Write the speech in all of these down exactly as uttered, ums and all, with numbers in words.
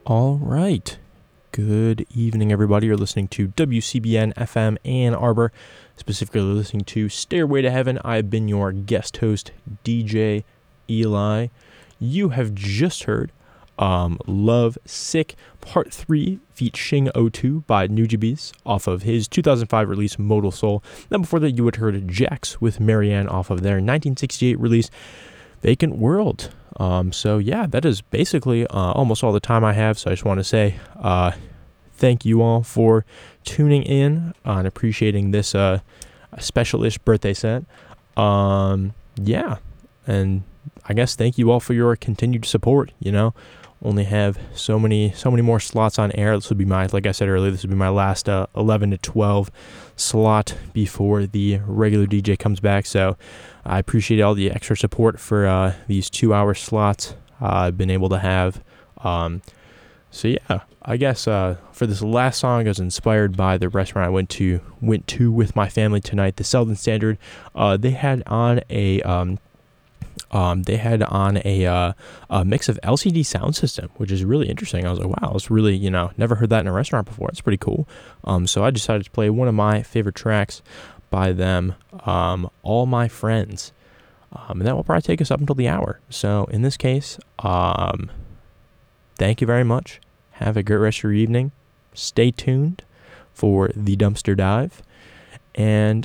All right. Good evening, everybody. You're listening to W C B N F M Ann Arbor, specifically listening to Stairway to Heaven. I've been your guest host, D J Eli. You have just heard um, Love Sick Part three, feat. Shing oh two by Nujabes off of his two thousand five release, Modal Soul. Then before that, you had heard Jax with Marianne off of their nineteen sixty-eight release, Vacant World. Um, so yeah, that is basically uh, almost all the time I have. So I just want to say uh, thank you all for tuning in uh, and appreciating this uh, special-ish birthday set. Um, yeah, and I guess thank you all for your continued support. You know, only have so many so many more slots on air. This will be my, like I said earlier, this will be my last uh, eleven to twelve slot before the regular D J comes back. So I appreciate all the extra support for uh, these two-hour slots uh, I've been able to have. Um, so yeah, I guess uh, for this last song, I was inspired by the restaurant I went to went to with my family tonight, the Selden Standard. Uh, they had on a um, um, they had on a, uh, a mix of L C D sound system, which is really interesting. I was like, wow, it's really, you know, never heard that in a restaurant before. It's pretty cool. Um, so I decided to play one of my favorite tracks by them, um, All My Friends. Um, and that will probably take us up until the hour. So in this case, um, thank you very much. Have a great rest of your evening. Stay tuned for the Dumpster Dive. And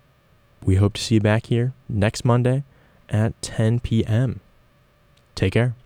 we hope to see you back here next Monday at ten p.m. Take care.